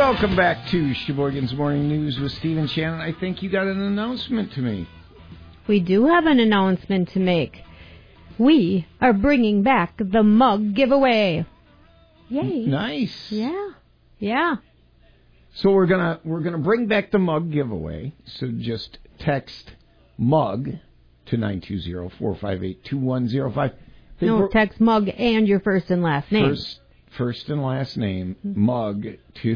Welcome back to Sheboygan's Morning News with Steve and Shannon. I think you got an announcement to make. We do have an announcement to make. We are bringing back the mug giveaway. Yay. Nice. Yeah. So we're gonna bring back the mug giveaway. So just text mug to 920-458-2105. No, text mug and your first and last name. First and last name, mug, to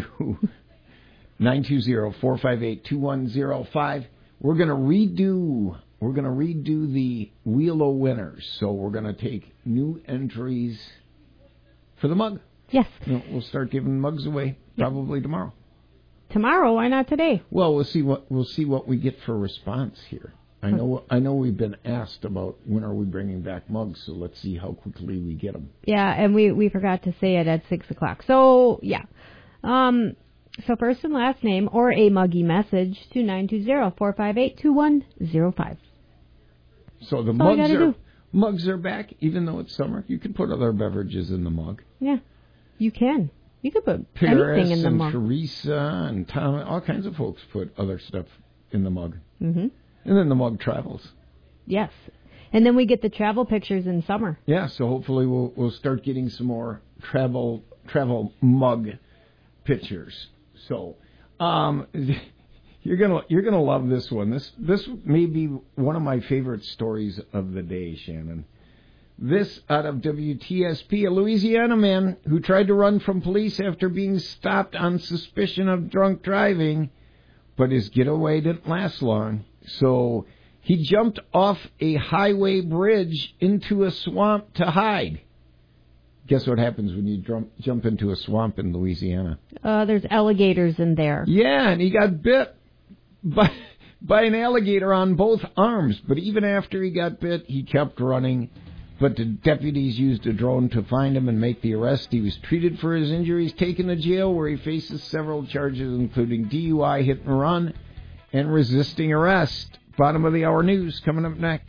920-458-2105. We're going to redo the Wheel of Winners. So we're going to take new entries for the mug. Yes. We'll start giving mugs away probably tomorrow. Tomorrow? Why not today? Well, we'll see what we get for response here. I know we've been asked about when are we bringing back mugs, so let's see how quickly we get them. Yeah, and we forgot to say it at 6 o'clock. So, yeah. So first and last name or a muggy message to 920-458-2105. So the mugs are back, even though it's summer. You can put other beverages in the mug. Yeah, you can. You could put Paris anything in the mug. Teresa and Tom, all kinds of folks put other stuff in the mug. Mm-hmm. And then the mug travels. Yes. And then we get the travel pictures in summer. Yeah, so hopefully we'll start getting some more travel mug pictures. So you're gonna love this one. This may be one of my favorite stories of the day, Shannon. This out of WTSP, a Louisiana man who tried to run from police after being stopped on suspicion of drunk driving, but his getaway didn't last long. So he jumped off a highway bridge into a swamp to hide. Guess what happens when you jump into a swamp in Louisiana? There's alligators in there. Yeah, and he got bit by an alligator on both arms. But even after he got bit, he kept running. But the deputies used a drone to find him and make the arrest. He was treated for his injuries, taken to jail, where he faces several charges, including DUI, hit and run, and resisting arrest. Bottom of the hour news coming up next.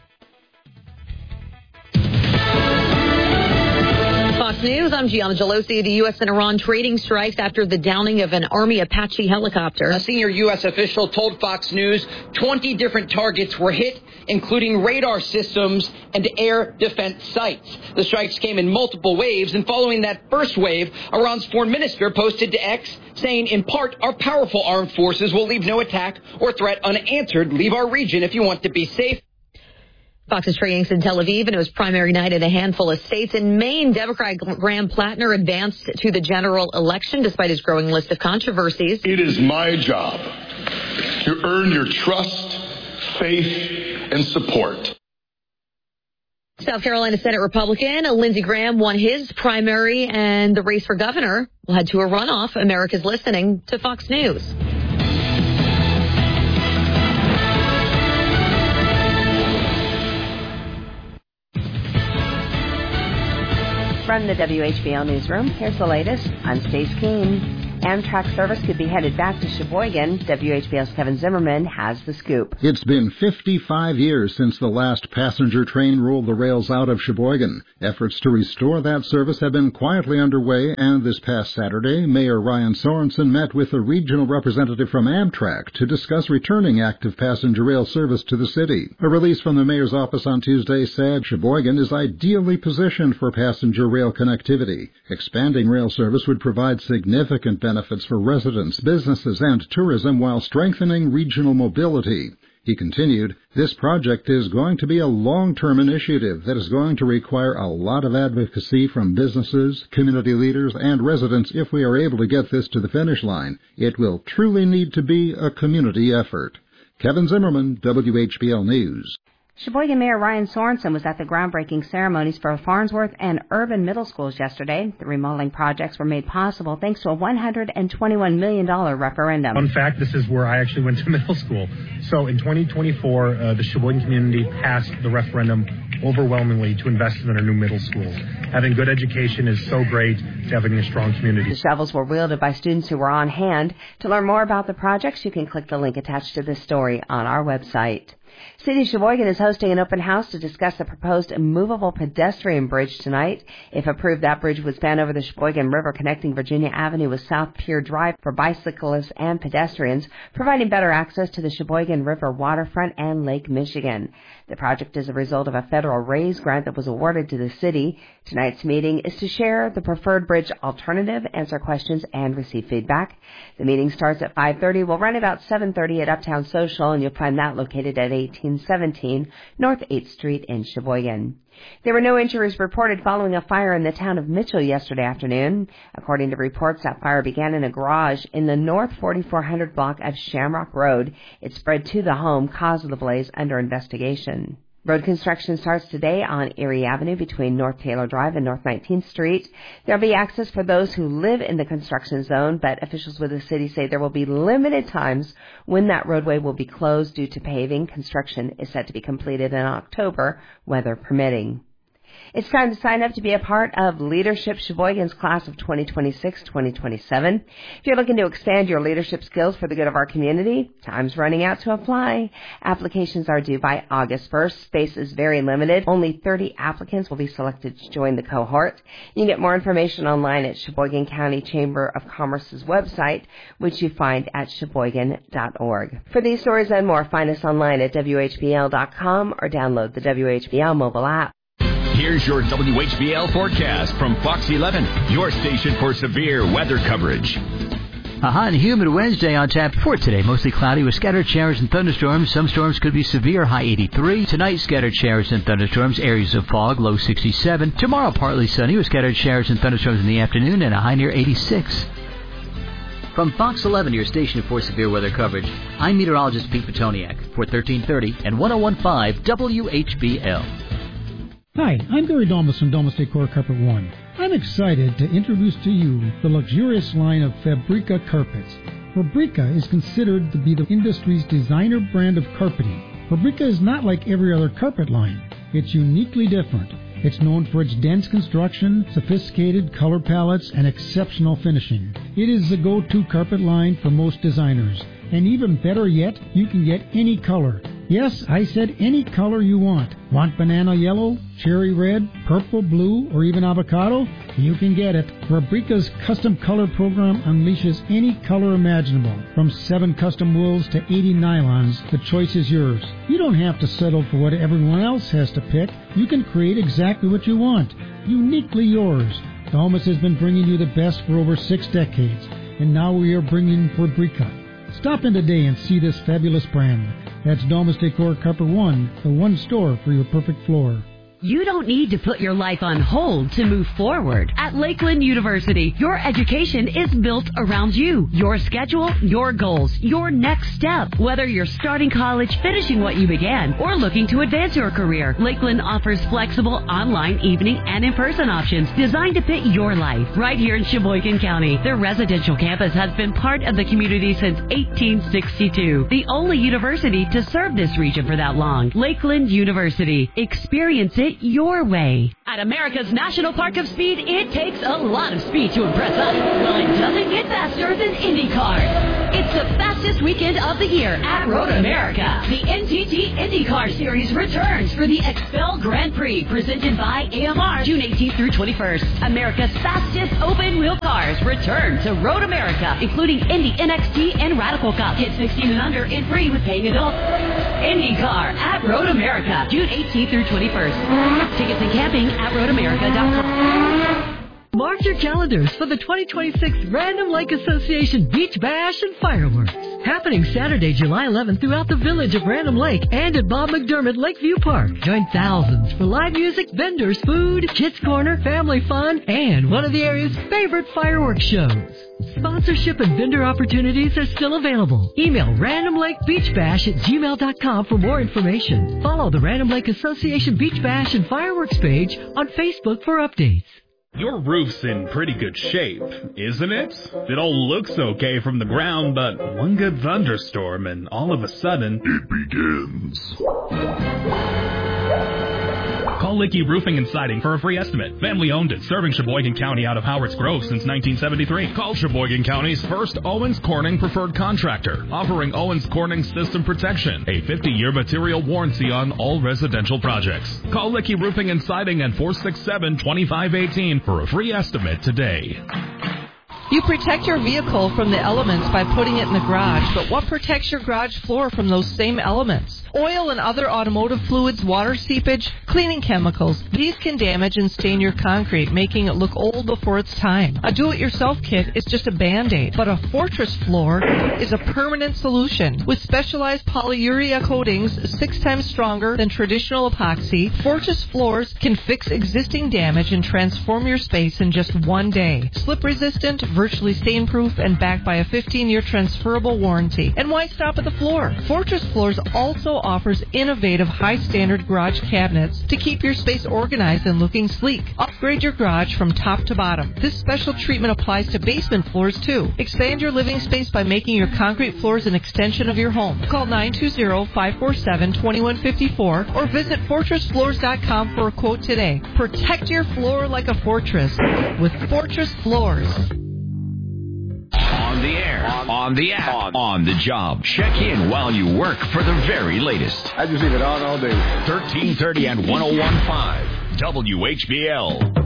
Fox News, I'm Gianna Gelosi. The U.S. and Iran trading strikes after the downing of an Army Apache helicopter. A senior U.S. official told Fox News 20 different targets were hit, including radar systems and air defense sites. The strikes came in multiple waves, and following that first wave, Iran's foreign minister posted to X, saying, in part, our powerful armed forces will leave no attack or threat unanswered. Leave our region if you want to be safe. Fox's trainings in Tel Aviv, and it was primary night in a handful of states. In Maine, Democrat Graham Plattner advanced to the general election despite his growing list of controversies. It is my job to earn your trust, faith, and support. South Carolina Senate Republican Lindsey Graham won his primary, and the race for governor will head to a runoff. America's listening to Fox News. From the WHBL Newsroom, here's the latest. I'm Stace Keene. Amtrak service could be headed back to Sheboygan. WHBL's Kevin Zimmerman has the scoop. It's been 55 years since the last passenger train rolled the rails out of Sheboygan. Efforts to restore that service have been quietly underway, and this past Saturday, Mayor Ryan Sorensen met with a regional representative from Amtrak to discuss returning active passenger rail service to the city. A release from the mayor's office on Tuesday said Sheboygan is ideally positioned for passenger rail connectivity. Expanding rail service would provide significant benefits for residents, businesses, and tourism while strengthening regional mobility. He continued, this project is going to be a long-term initiative that is going to require a lot of advocacy from businesses, community leaders, and residents if we are able to get this to the finish line. It will truly need to be a community effort. Kevin Zimmerman, WHBL News. Sheboygan Mayor Ryan Sorensen was at the groundbreaking ceremonies for Farnsworth and Urban Middle Schools yesterday. The remodeling projects were made possible thanks to a $121 million referendum. In fact, this is where I actually went to middle school. So in 2024, the Sheboygan community passed the referendum overwhelmingly to invest in our new middle schools. Having good education is so great to having a strong community. The shovels were wielded by students who were on hand. To learn more about the projects, you can click the link attached to this story on our website. City of Sheboygan is hosting an open house to discuss the proposed movable pedestrian bridge tonight. If approved, that bridge would span over the Sheboygan River, connecting Virginia Avenue with South Pier Drive for bicyclists and pedestrians, providing better access to the Sheboygan River waterfront and Lake Michigan. The project is a result of a federal RAISE grant that was awarded to the city. Tonight's meeting is to share the preferred bridge alternative, answer questions, and receive feedback. The meeting starts at 5:30. We'll run about 7:30 at Uptown Social, and you'll find that located at 1817 North 8th Street in Sheboygan. There were no injuries reported following a fire in the town of Mitchell yesterday afternoon. According to reports, that fire began in a garage in the North 4400 block of Shamrock Road. It spread to the home, cause of the blaze under investigation. Road construction starts today on Erie Avenue between North Taylor Drive and North 19th Street. There will be access for those who live in the construction zone, but officials with the city say there will be limited times when that roadway will be closed due to paving. Construction is set to be completed in October, weather permitting. It's time to sign up to be a part of Leadership Sheboygan's class of 2026-2027. If you're looking to expand your leadership skills for the good of our community, time's running out to apply. Applications are due by August 1st. Space is very limited. Only 30 applicants will be selected to join the cohort. You can get more information online at Sheboygan County Chamber of Commerce's website, which you find at sheboygan.org. For these stories and more, find us online at WHBL.com or download the WHBL mobile app. Here's your WHBL forecast from Fox 11, your station for severe weather coverage. A hot and humid Wednesday on tap for today. Mostly cloudy with scattered showers and thunderstorms. Some storms could be severe, high 83. Tonight, scattered showers and thunderstorms, areas of fog, low 67. Tomorrow, partly sunny with scattered showers and thunderstorms in the afternoon and a high near 86. From Fox 11, your station for severe weather coverage, I'm meteorologist Pete Petoniak for 1330 and 1015 WHBL. Hi, I'm Barry Domus from Domus Decor Carpet One. I'm excited to introduce to you the luxurious line of Fabrica carpets. Fabrica is considered to be the industry's designer brand of carpeting. Fabrica is not like every other carpet line. It's uniquely different. It's known for its dense construction, sophisticated color palettes, and exceptional finishing. It is the go-to carpet line for most designers. And even better yet, you can get any color. Yes, I said any color you want. Want banana yellow, cherry red, purple, blue, or even avocado? You can get it. Fabrica's custom color program unleashes any color imaginable. From 7 custom wools to 80 nylons, the choice is yours. You don't have to settle for what everyone else has to pick. You can create exactly what you want. Uniquely yours. Domus has been bringing you the best for over 6 decades. And now we are bringing Fabrica. Stop in today and see this fabulous brand. That's Domus Decor Carpet One, the one store for your perfect floor. You don't need to put your life on hold to move forward. At Lakeland University, your education is built around you, your schedule, your goals, your next step. Whether you're starting college, finishing what you began, or looking to advance your career, Lakeland offers flexible online, evening, and in-person options designed to fit your life. Right here in Sheboygan County, their residential campus has been part of the community since 1862. The only university to serve this region for that long. Lakeland University. Experience it your way. At America's National Park of Speed, it takes a lot of speed to impress us. Well, it doesn't get faster than IndyCar. It's the fastest weekend of the year at Road America. The NTT IndyCar Series returns for the Expel Grand Prix, presented by AMR, June 18th through 21st. America's fastest open-wheel cars return to Road America, including Indy NXT and Radical Cup. Hit 16 and under and free with paying adults. IndyCar at Road America, June 18th through 21st. Tickets and camping at roadamerica.com. Mark your calendars for the 2026 Random Lake Association Beach Bash and Fireworks. Happening Saturday, July 11th throughout the village of Random Lake and at Bob McDermott Lakeview Park. Join thousands for live music, vendors, food, kids corner, family fun, and one of the area's favorite fireworks shows. Sponsorship and vendor opportunities are still available. Email randomlakebeachbash@gmail.com for more information. Follow the Random Lake Association Beach Bash and Fireworks page on Facebook for updates. Your roof's in pretty good shape, isn't it? It all looks okay from the ground, but one good thunderstorm and all of a sudden, it begins. Call Licky Roofing and Siding for a free estimate. Family owned and serving Sheboygan County out of Howard's Grove since 1973. Call Sheboygan County's first Owens Corning preferred contractor, offering Owens Corning System Protection, a 50-year material warranty on all residential projects. Call Licky Roofing and Siding at 467-2518 for a free estimate today. You protect your vehicle from the elements by putting it in the garage, but what protects your garage floor from those same elements? Oil and other automotive fluids, water seepage, cleaning chemicals. These can damage and stain your concrete, making it look old before its time. A do-it-yourself kit is just a Band-Aid, but a Fortress floor is a permanent solution. With specialized polyurea coatings 6 times stronger than traditional epoxy, Fortress floors can fix existing damage and transform your space in just 1 day. Slip-resistant, virtually stain-proof, and backed by a 15-year transferable warranty. And why stop at the floor? Fortress Floors also offers innovative high-standard garage cabinets to keep your space organized and looking sleek. Upgrade your garage from top to bottom. This special treatment applies to basement floors, too. Expand your living space by making your concrete floors an extension of your home. Call 920-547-2154 or visit FortressFloors.com for a quote today. Protect your floor like a fortress with Fortress Floors. On the air, on the app, on the job. Check in while you work for the very latest. I just leave it on all day. 1330 and 101.5 WHBL.